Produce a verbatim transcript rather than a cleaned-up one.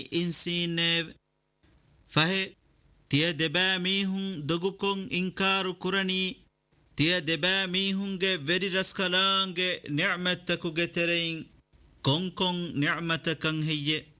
ඉන්සීනේව ෆහේ තිය දෙබෑ මීහුන් දොගුකොන් ඉන්කාරු කුරණී තිය දෙබෑ මීහුන්ගේ වෙරි රස්කලාන්ගේ නිඅමතකුගේ තෙරයින් කොන් කොන් නිඅමතකන් හෙయ్యේ